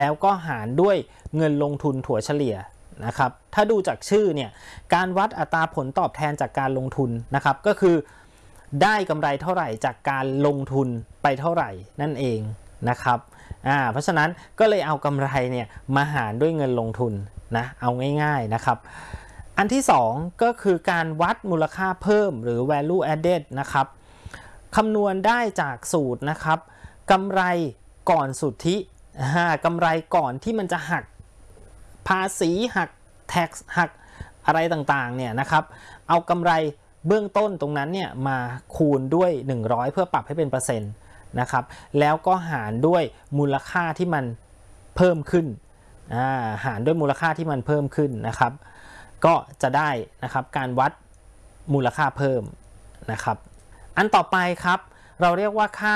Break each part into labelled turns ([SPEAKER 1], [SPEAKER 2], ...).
[SPEAKER 1] แล้วก็หารด้วยเงินลงทุนถัวเฉลี่ยนะครับถ้าดูจากชื่อเนี่ยการวัดอัตราผลตอบแทนจากการลงทุนนะครับก็คือได้กำไรเท่าไหร่จากการลงทุนไปเท่าไหร่นั่นเองนะครับเพราะฉะนั้นก็เลยเอากำไรเนี่ยมาหารด้วยเงินลงทุนนะเอาง่ายๆนะครับอันที่2ก็คือการวัดมูลค่าเพิ่มหรือ value added นะครับคำนวณได้จากสูตรนะครับกำไรก่อนสุทธิกำไรก่อนที่มันจะหักภาษีหัก tax หักอะไรต่างๆเนี่ยนะครับเอากำไรเบื้องต้นตรงนั้นเนี่ยมาคูณด้วย100เพื่อปรับให้เป็นเปอร์เซ็นต์นะครับแล้วก็หารด้วยมูลค่าที่มันเพิ่มขึ้นหารด้วยมูลค่าที่มันเพิ่มขึ้นนะครับก็จะได้นะครับการวัดมูลค่าเพิ่มนะครับอันต่อไปครับเราเรียกว่าค่า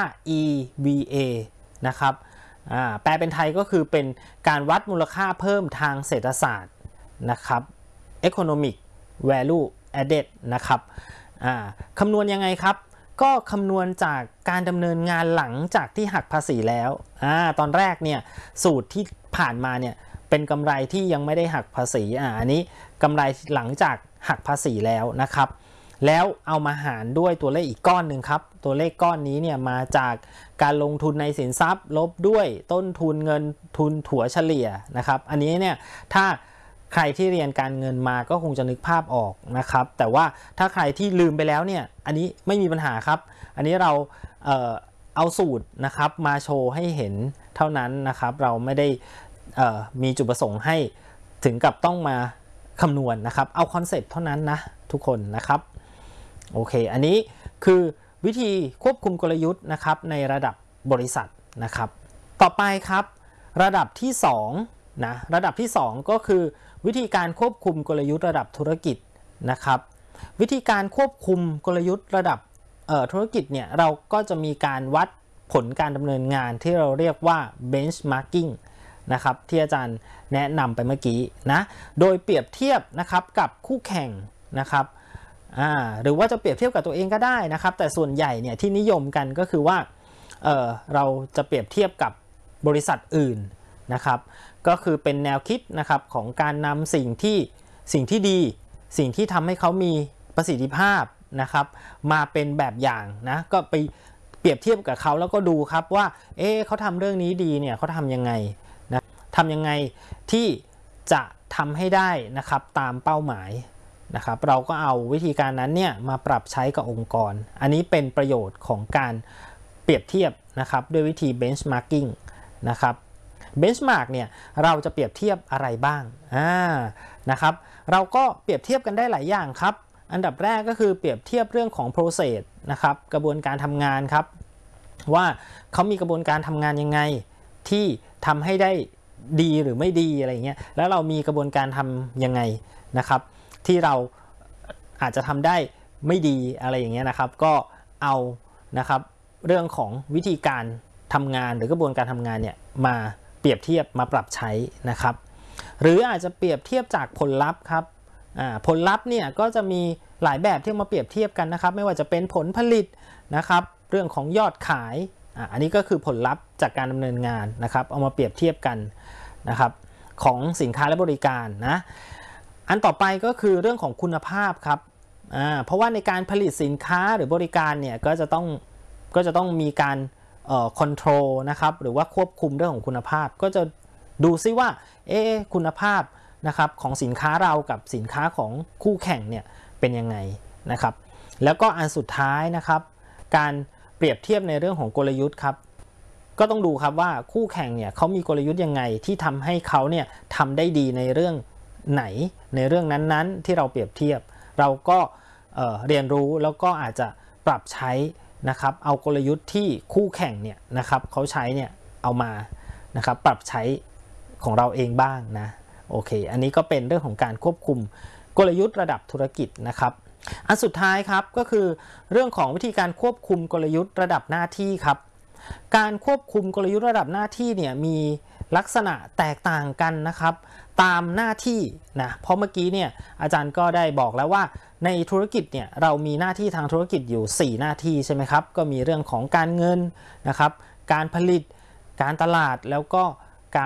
[SPEAKER 1] EVA นะครับแปลเป็นไทยก็คือเป็นการวัดมูลค่าเพิ่มทางเศรษฐศาสตร์นะครับ Economic Value Added นะครับคำนวณยังไงครับก็คำนวณจากการดำเนินงานหลังจากที่หักภาษีแล้วตอนแรกเนี่ยสูตรที่ผ่านมาเนี่ยเป็นกำไรที่ยังไม่ได้หักภาษีอันนี้กำไรหลังจากหักภาษีแล้วนะครับแล้วเอามาหารด้วยตัวเลขอีกก้อนหนึ่งครับตัวเลขก้อนนี้เนี่ยมาจากการลงทุนในสินทรัพย์ลบด้วยต้นทุนเงินทุนถัวเฉลี่ยนะครับอันนี้เนี่ยถ้าใครที่เรียนการเงินมาก็คงจะนึกภาพออกนะครับแต่ว่าถ้าใครที่ลืมไปแล้วเนี่ยอันนี้ไม่มีปัญหาครับอันนี้เราเอาสูตรนะครับมาโชว์ให้เห็นเท่านั้นนะครับเราไม่ได้มีจุดประสงค์ให้ถึงกับต้องมาคำนวณนะครับเอาคอนเซ็ปต์เท่านั้นนะทุกคนนะครับโอเคอันนี้คือวิธีควบคุมกลยุทธ์นะครับในระดับบริษัทนะครับต่อไปครับระดับที่2นะระดับที่2ก็คือวิธีการควบคุมกลยุทธ์ระดับธุรกิจนะครับวิธีการควบคุมกลยุทธ์ระดับธุรกิจเนี่ยเราก็จะมีการวัดผลการดำเนินงานที่เราเรียกว่า benchmarking นะครับที่อาจารย์แนะนำไปเมื่อกี้นะโดยเปรียบเทียบนะครับกับคู่แข่งนะครับหรือว่าจะเปรียบเทียบกับตัวเองก็ได้นะครับแต่ส่วนใหญ่เนี่ยที่นิยมกันก็คือว่าเราจะเปรียบเทียบกับบริษัทอื่นนะครับก็คือเป็นแนวคิดนะครับของการนำสิ่งที่ดีสิ่งที่ทำให้เขามีประสิทธิภาพนะครับมาเป็นแบบอย่างนะก็ไปเปรียบเทียบกับเขาแล้วก็ดูครับว่าเขาทำเรื่องนี้ดีเนี่ยเขาทำยังไงนะทำยังไงที่จะทำให้ได้นะครับตามเป้าหมายนะครับเราก็เอาวิธีการนั้นเนี่ยมาปรับใช้กับองค์กรอันนี้เป็นประโยชน์ของการเปรียบเทียบนะครับด้วยวิธี benchmarking นะครับ benchmark เนี่ยเราจะเปรียบเทียบอะไรบ้างนะครับเราก็เปรียบเทียบกันได้หลายอย่างครับอันดับแรกก็คือเปรียบเทียบเรื่องของ process นะครับกระบวนการทำงานครับว่าเขามีกระบวนการทำงานยังไงที่ทำให้ได้ดีหรือไม่ดีอะไรเงี้ยแล้วเรามีกระบวนการทำยังไงนะครับที่เราอาจจะทำได้ไม่ดีอะไรอย่างเงี้ยนะครับก็เอานะครับเรื่องของวิธีการทำงานหรือกระบวนการทำงานเนี่ยมาเปรียบเทียบมาปรับใช้นะครับหรืออาจจะเปรียบเทียบจากผลลัพธ์ครับผลลัพธ์เนี่ยก็จะมีหลายแบบที่มาเปรียบเทียบกันนะครับไม่ว่าจะเป็นผลผลิตนะครับเรื่องของยอดขายอันนี้ก็คือผลลัพธ์จากการดำเนินงานนะครับเอามาเปรียบเทียบกันนะครับของสินค้าและบริการนะอันต่อไปก็คือเรื่องของคุณภาพครับเพราะว่าในการผลิตสินค้าหรือบริการเนี่ยก็จะต้องมีการคอนโทรลนะครับหรือว่าควบคุมเรื่องของคุณภาพก็จะดูซิว่าคุณภาพนะครับของสินค้าเรากับสินค้าของคู่แข่งเนี่ยเป็นยังไงนะครับแล้วก็อันสุดท้ายนะครับการเปรียบเทียบในเรื่องของกลยุทธ์ครับก็ต้องดูครับว่าคู่แข่งเนี่ยเขามีกลยุทธ์ยังไงที่ทำให้เขาเนี่ยทำได้ดีในเรื่องไหนในเรื่องนั้นๆที่เราเปรียบเทียบเราก็เรียนรู้แล้วก็อาจจะปรับใช้นะครับเอากลยุทธ์ที่คู่แข่งเนี่ยนะครับเขาใช้เนี่ยเอามานะครับปรับใช้ของเราเองบ้างนะโอเคอันนี้ก็เป็นเรื่องของการควบคุมกลยุทธ์ระดับธุรกิจนะครับอันสุดท้ายครับก็คือเรื่องของวิธีการควบคุมกลยุทธ์ระดับหน้าที่ครับการควบคุมกลยุทธ์ระดับหน้าที่เนี่ยมีลักษณะแตกต่างกันนะครับตามหน้าที่นะเพราะเมื่อกี้เนี่ยอาจารย์ก็ได้บอกแล้วว่าในธุรกิจเนี่ยเรามีหน้าที่ทางธุรกิจอยู่4หน้าที่ใช่ไหมครับก็มีเรื่องของการเงินนะครับการผลิตการตลาดแล้วก็การ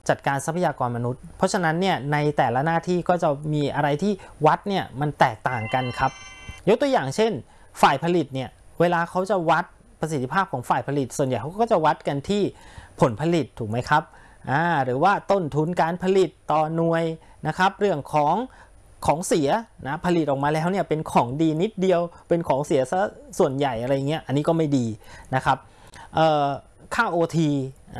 [SPEAKER 1] จัดการทรัพยากรมนุษย์เพราะฉะนั้นเนี่ยในแต่ละหน้าที่ก็จะมีอะไรที่วัดเนี่ยมันแตกต่างกันครับยกตัวอย่างเช่นฝ่ายผลิตเนี่ยเวลาเขาจะวัดประสิทธิภาพของฝ่ายผลิตส่วนใหญ่เขาก็จะวัดกันที่ผลผลิตถูกไหมครับหรือว่าต้นทุนการผลิตต่อหน่วยนะครับเรื่องของเสียนะผลิตออกมาแล้วเนี่ยเป็นของดีนิดเดียวเป็นของเสียซะส่วนใหญ่อะไรเงี้ยอันนี้ก็ไม่ดีนะครับค่า OT